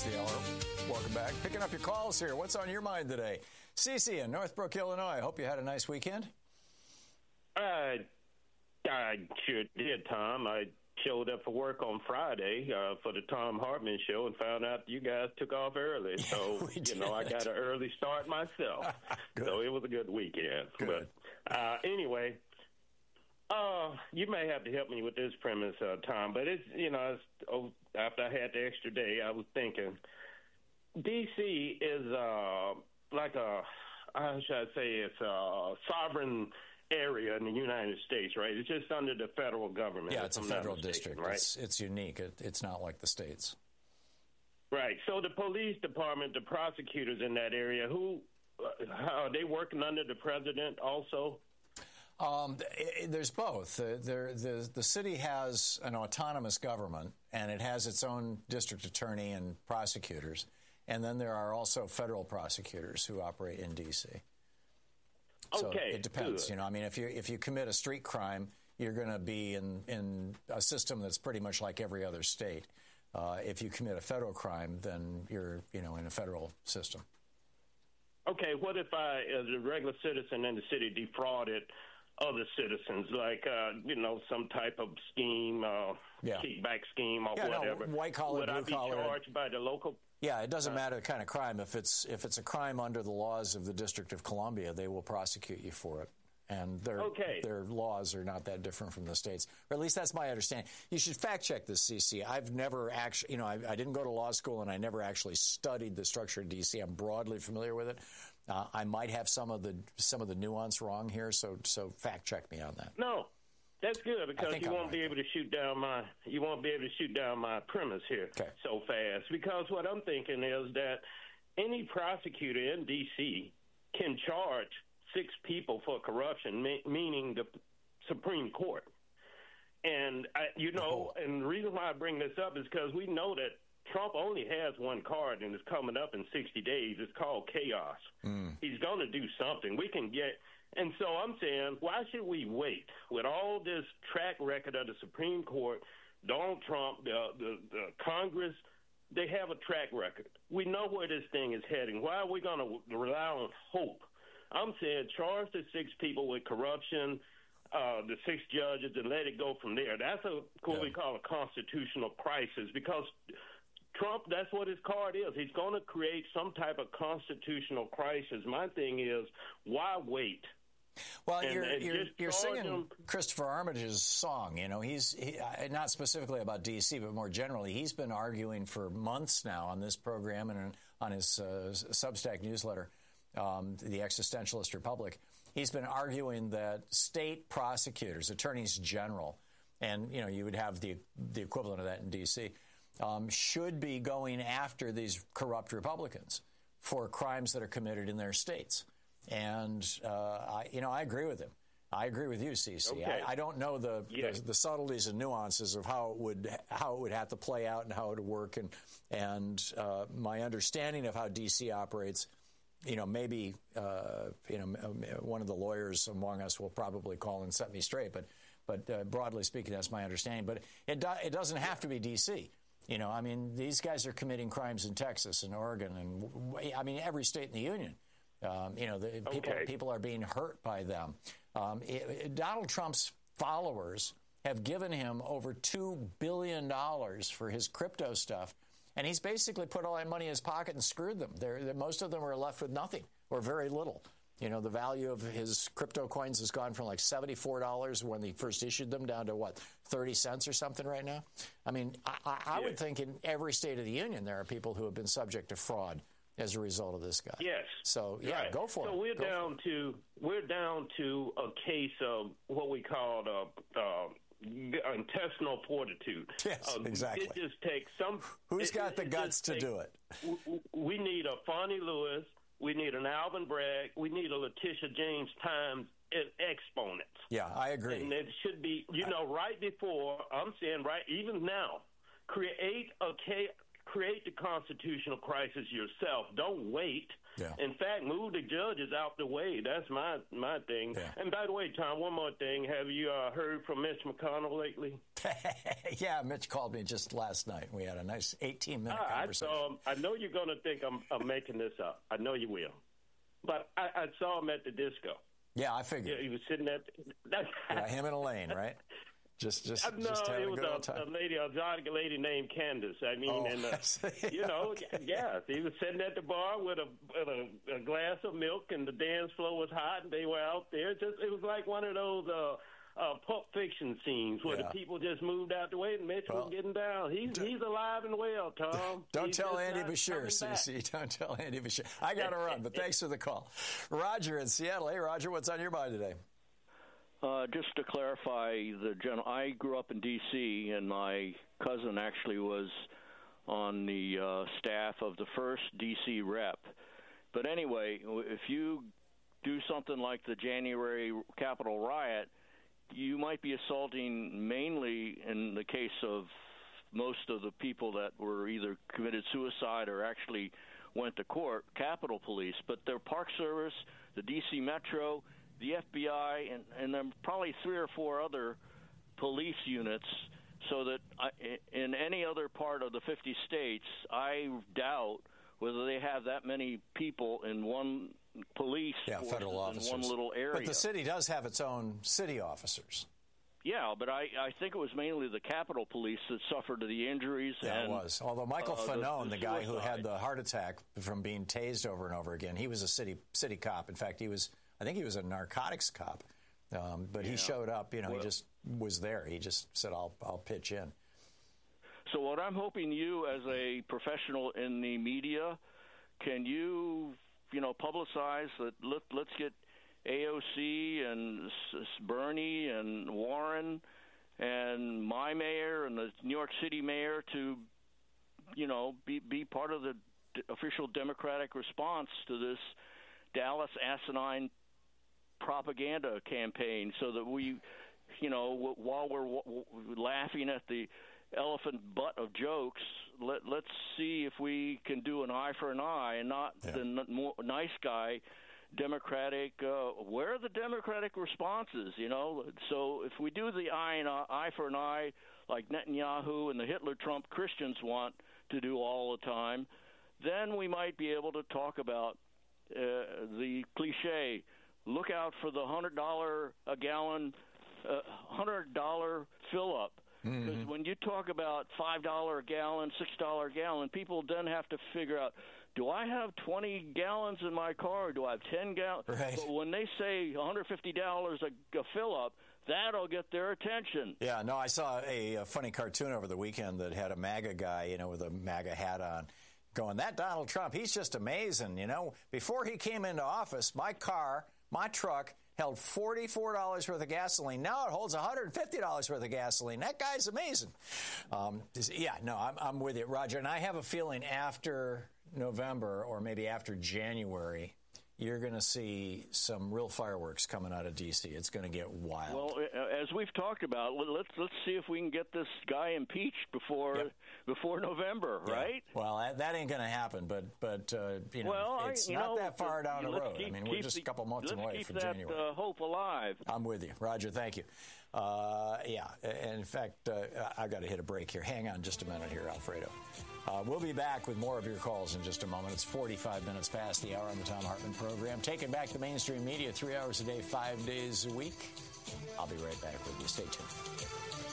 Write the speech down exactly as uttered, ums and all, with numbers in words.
It's the hour. Welcome back. Picking up your calls here. What's on your mind today? Cece in Northbrook, Illinois. Hope you had a nice weekend. Uh, I sure did, Tom. I showed up for work on Friday uh, for the Tom Hartman show and found out you guys took off early. So, you know, I got an early start myself. So it was a good weekend. Good. But uh, anyway, uh, you may have to help me with this premise, uh, Tom. But it's, you know, it's, oh, after I had the extra day, I was thinking D C is uh, like a, how should I say, it's a sovereign area in the United States, right? It's just under the federal government. Yeah, it's a federal mistaken, district. Right? It's, it's unique. It, it's not like the states. Right. So the police department, the prosecutors in that area, who uh, are they working under the president also? Um, it, there's both. Uh, there, the, the city has an autonomous government, and it has its own district attorney and prosecutors. And then there are also federal prosecutors who operate in D C. So okay, it depends. good. You know, I mean, if you if you commit a street crime, you're going to be in, in a system that's pretty much like every other state. Uh, if you commit a federal crime, then you're, you know, in a federal system. Okay, what if I, as a regular citizen in the city, defrauded other citizens, like, uh, you know, some type of scheme, uh, yeah. kickback scheme or yeah, whatever? No, white collar, Would blue I be collar. charged by the local? Yeah, it doesn't matter the kind of crime. If it's if it's a crime under the laws of the District of Columbia, they will prosecute you for it. And their okay. their laws are not that different from the states, or at least that's my understanding. You should fact check this, C C. I've never actually, you know, I, I didn't go to law school, and I never actually studied the structure of D C. I'm broadly familiar with it. Uh, I might have some of the some of the nuance wrong here, so so fact check me on that. No, that's good because you I'm won't right be able to shoot down my you won't be able to shoot down my premise here okay. so fast. Because what I'm thinking is that any prosecutor in D C can charge six people for corruption, me- meaning the Supreme Court. And, I, you know, oh. and the reason why I bring this up is because we know that Trump only has one card, and it's coming up in sixty days. It's called chaos. Mm. He's going to do something. We can get – and so I'm saying, why should we wait with all this track record of the Supreme Court, Donald Trump, the, the, the Congress – they have a track record. We know where this thing is heading. Why are we going to rely on hope? I'm saying charge the six people with corruption, uh, the six judges, and let it go from there. That's a what yeah. we call a constitutional crisis because Trump, that's what his card is. He's going to create some type of constitutional crisis. My thing is, why wait? Well, and, you're and you're, you're singing him. Christopher Armitage's song. You know, he's he, not specifically about D C, but more generally, he's been arguing for months now on this program and on his uh, Substack newsletter, um, The Existentialist Republic. He's been arguing that state prosecutors, attorneys general, and you know, you would have the the equivalent of that in D C, um, should be going after these corrupt Republicans for crimes that are committed in their states. And, uh, I, you know, I agree with him. I agree with you, C C. Okay. I, I don't know the, yes. the the subtleties and nuances of how it would how it would have to play out and how it would work. And and uh, my understanding of how D C operates, you know, maybe uh, you know one of the lawyers among us will probably call and set me straight. But but uh, broadly speaking, that's my understanding. But it do, it doesn't have to be D C. You know, I mean, these guys are committing crimes in Texas and Oregon and I mean every state in the union. Um, you know, the, people okay. people are being hurt by them. Um, it, Donald Trump's followers have given him over two billion dollars for his crypto stuff, and he's basically put all that money in his pocket and screwed them. They're, they're, most of them are left with nothing or very little. You know, the value of his crypto coins has gone from like seventy-four dollars when he first issued them down to, what, thirty cents or something right now? I mean, I, I, I yeah. would think in every state of the union there are people who have been subject to fraud as a result of this guy. Yes. So yeah, right. go for so it. So we're go down to we're down to a case of what we call uh, uh, intestinal fortitude. Yes, uh, exactly. It just takes some. Who's it, got the it guts to takes, do it? We need a Fonnie Lewis. We need an Alvin Bragg. We need a Letitia James times exponents. Yeah, I agree. And it should be, you know, right before I'm saying right even now, create a create the constitutional crisis yourself. Don't wait. Yeah. In fact, move the judges out the way. That's my my thing. Yeah. And by the way, Tom, one more thing. Have you uh, heard from Mitch McConnell lately? Yeah, Mitch called me just last night. We had a nice eighteen-minute ah, conversation. I, saw him. I know you're going to think I'm, I'm making this up. I know you will. But I, I saw him at the disco. Yeah, I figured. Yeah, he was sitting at the, yeah, him and Elaine, right? Just, just, no, just having it a was good a, old time. a lady, a exotic lady named Candace. I mean, oh, and uh, you know, okay. yeah, he was sitting at the bar with a, with a, a glass of milk, and the dance floor was hot, and they were out there. Just, it was like one of those uh, uh, Pulp Fiction scenes where yeah. the people just moved out the way, and Mitch well, was getting down. He's he's alive and well, Tom. Don't he's tell Andy Bashir, C C. Don't tell Andy Bashir. I got to run, but thanks for the call, Roger in Seattle. Hey, Roger, what's on your mind today? Uh, just to clarify, the general, I grew up in D C, and my cousin actually was on the uh, staff of the first D C rep. But anyway, if you do something like the January Capitol riot, you might be assaulting mainly, in the case of most of the people that were either committed suicide or actually went to court, Capitol Police. But their Park Service, the D C Metro, the F B I, and, and then probably three or four other police units, so that I, in any other part of the fifty states, I doubt whether they have that many people in one police yeah, force federal in officers. one little area. But the city does have its own city officers. Yeah, but I, I think it was mainly the Capitol Police that suffered the injuries. Yeah, and, it was. Although Michael uh, Fanone, the, the, the guy who suicide. had the heart attack from being tased over and over again, he was a city city cop. In fact, he was. I think he was a narcotics cop. Um, but yeah. he showed up. You know, well, he just was there. He just said, "I'll I'll pitch in." So what I'm hoping you, as a professional in the media, can you, you know, publicize that? Let, let's get A O C and Bernie and Warren and my mayor and the New York City mayor to, you know, be be part of the d- official Democratic response to this Dallas asinine propaganda campaign, so that we, you know, w- while we're w- w- laughing at the elephant butt of jokes, let, let's see if we can do an eye for an eye and not yeah. the n- more nice guy Democratic. Uh, where are the Democratic responses? You know, so if we do the eye and eye, eye for an eye, like Netanyahu and the Hitler Trump Christians want to do all the time, then we might be able to talk about uh, the cliche. Look out for the one hundred dollars a gallon, uh, one hundred dollars fill-up. Because mm-hmm. when you talk about five dollars a gallon, six dollars a gallon, people then have to figure out, do I have twenty gallons in my car or do I have ten gallons? Right. But when they say one hundred fifty dollars a, a fill-up, that'll get their attention. Yeah, no, I saw a, a funny cartoon over the weekend that had a MAGA guy, you know, with a MAGA hat on, going, that Donald Trump, he's just amazing, you know. Before he came into office, my car, my truck, held forty-four dollars worth of gasoline. Now it holds one hundred fifty dollars worth of gasoline. That guy's amazing. Um, yeah, no, I'm, I'm with you, Roger. And I have a feeling after November or maybe after January, you're going to see some real fireworks coming out of D C. It's going to get wild. Well, as we've talked about, let's let's see if we can get this guy impeached before yep. before November, yeah. right? Well, that, that ain't going to happen. But but uh, you know, well, it's I, you not know, that far down the road. Keep, I mean, we're just the, a couple months away keep from that, January. Uh, hope alive. I'm with you, Roger. Thank you. Uh, yeah, and in fact, uh, I've got to hit a break here. Hang on just a minute here, Alfredo. Uh, we'll be back with more of your calls in just a moment. It's forty-five minutes past the hour on the Thom Hartmann program. Taking back the mainstream media three hours a day, five days a week. I'll be right back with you. Stay tuned.